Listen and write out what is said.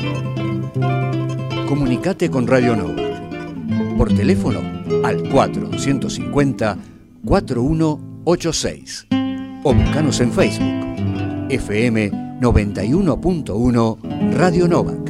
Comunicate con Radio Novak por teléfono al 4150-4186 o buscanos en Facebook FM 91.1 Radio Novak.